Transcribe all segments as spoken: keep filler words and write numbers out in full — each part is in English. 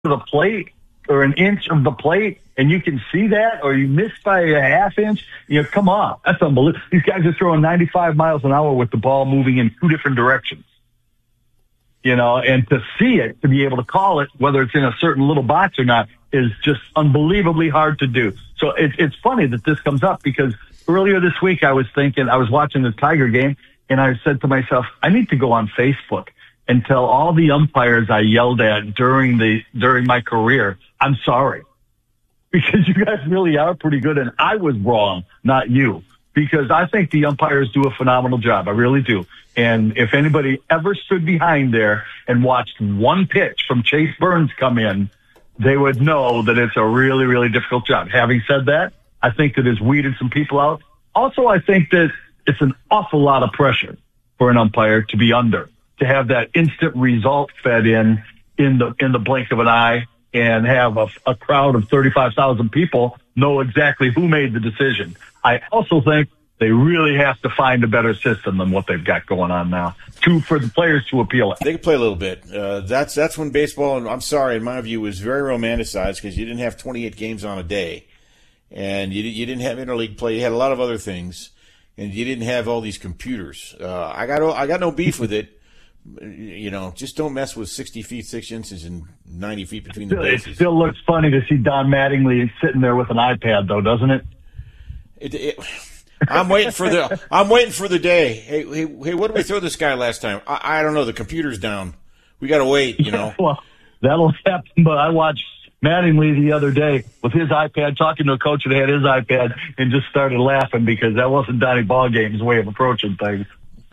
the plate or an inch of the plate and you can see that, or you miss by a half inch, you know, come on. That's unbelievable. These guys are throwing ninety-five miles an hour with the ball moving in two different directions. You know, and to see it, to be able to call it, whether it's in a certain little box or not, is just unbelievably hard to do. So it, it's funny that this comes up, because earlier this week I was thinking, I was watching the Tiger game, and I said to myself, I need to go on Facebook and tell all the umpires I yelled at during the during my career, I'm sorry. Because you guys really are pretty good, and I was wrong, not you. Because I think the umpires do a phenomenal job. I really do. And if anybody ever stood behind there and watched one pitch from Chase Burns come in, they would know that it's a really, really difficult job. Having said that, I think that it's weeded some people out. Also, I think that it's an awful lot of pressure for an umpire to be under, to have that instant result fed in in the in the blink of an eye, and have a, a crowd of thirty-five thousand people know exactly who made the decision. I also think they really have to find a better system than what they've got going on now to for the players to appeal it. They can play a little bit. Uh, that's that's when baseball, and I'm sorry, in my view, was very romanticized, because you didn't have twenty-eight games on a day, and you you didn't have interleague play. You had a lot of other things, and you didn't have all these computers. Uh, I got I got no beef with it. You know, just don't mess with sixty feet, six inches, and ninety feet between the bases. It still looks funny to see Don Mattingly sitting there with an iPad, though, doesn't it? It, it, I'm waiting for the. I'm waiting for the day. Hey, hey, hey! What did we throw this guy last time? I, I don't know. The computer's down. We got to wait. You know. Well, that'll happen. But I watched Mattingly the other day with his iPad, talking to a coach that had his iPad, and just started laughing, because that wasn't Donnie Ballgame's way of approaching things.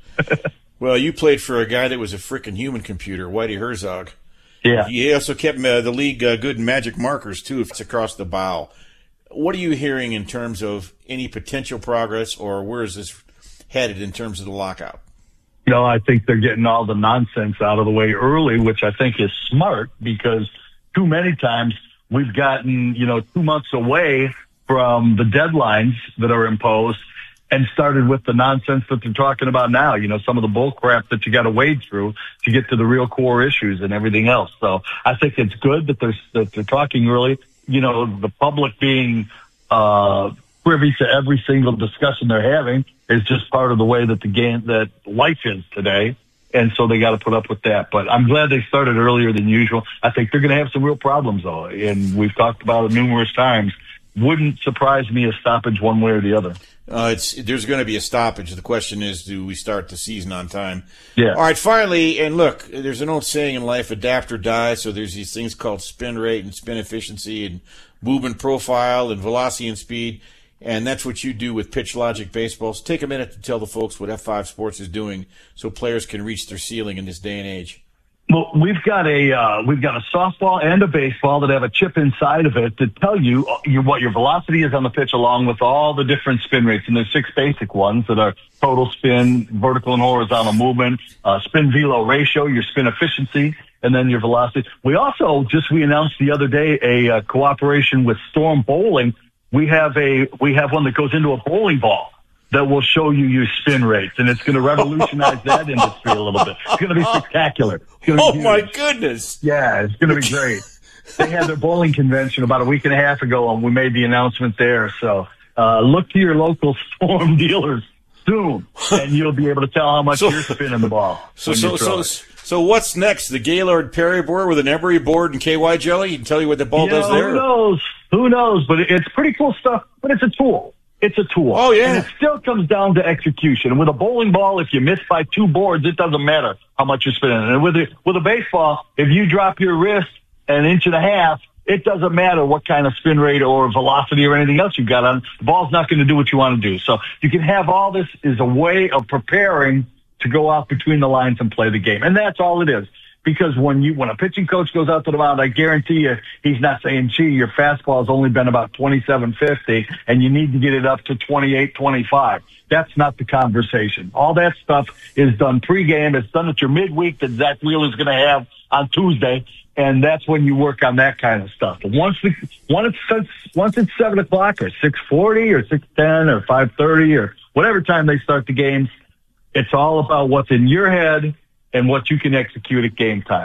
Well, you played for a guy that was a freaking human computer, Whitey Herzog. Yeah. He also kept uh, the league uh, good in magic markers, too, if it's across the bow. What are you hearing in terms of any potential progress, or where is this headed in terms of the lockout? You know, I think they're getting all the nonsense out of the way early, which I think is smart, because too many times we've gotten, you know, two months away from the deadlines that are imposed, and started with the nonsense that they're talking about now. You know, some of the bull crap that you got to wade through to get to the real core issues and everything else. So I think it's good that they're, that they're talking early. You know, the public being uh, privy to every single discussion they're having is just part of the way that the game, that life is today. And so they got to put up with that. But I'm glad they started earlier than usual. I think they're going to have some real problems, though. And we've talked about it numerous times. Wouldn't surprise me a stoppage one way or the other. Uh, it's there's going to be a stoppage. The question is, do we start the season on time? Yeah. All right, finally, and look, there's an old saying in life, adapt or die. So there's these things called spin rate and spin efficiency and movement profile and velocity and speed. And that's what you do with Pitch Logic Baseballs. Take a minute to tell the folks what F five Sports is doing so players can reach their ceiling in this day and age. Well, we've got a uh, we've got a softball and a baseball that have a chip inside of it to tell you, you what your velocity is on the pitch, along with all the different spin rates. And there's six basic ones that are total spin, vertical and horizontal movement, uh, spin velo ratio, your spin efficiency, and then your velocity. We also just we announced the other day a uh, cooperation with Storm Bowling. We have a we have one that goes into a bowling ball that will show you your spin rates, and it's going to revolutionize that industry a little bit. It's going to be spectacular. It's going to Oh, be my huge. goodness. Yeah, it's going to be great. They had their bowling convention about a week and a half ago, and we made the announcement there. So uh, look to your local Storm dealers soon, and you'll be able to tell how much So- you're spinning the ball. So, when so, you throw so, it. so what's next? The Gaylord Perry board with an Emery board and K Y jelly? He can tell you what the ball You does know, there? Who knows? Who knows? But it's pretty cool stuff. But it's a tool. It's a tool. Oh, yeah. And it still comes down to execution. And with a bowling ball, if you miss by two boards, it doesn't matter how much you're spinning. And with a, with a baseball, if you drop your wrist an inch and a half, it doesn't matter what kind of spin rate or velocity or anything else you've got on. The ball's not going to do what you want to do. So you can have all this as a way of preparing to go out between the lines and play the game. And that's all it is. Because when you when a pitching coach goes out to the mound, I guarantee you he's not saying, gee, your fastball has only been about twenty-seven fifty and you need to get it up to twenty-eight twenty-five. That's not the conversation. All that stuff is done pregame. It's done at your midweek that Zach Wheeler's going to have on Tuesday, and that's when you work on that kind of stuff. But once the, once it's once it's seven o'clock or six forty or six ten or five thirty or whatever time they start the games, it's all about what's in your head and what you can execute at game time.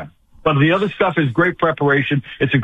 But the other stuff is great preparation. It's a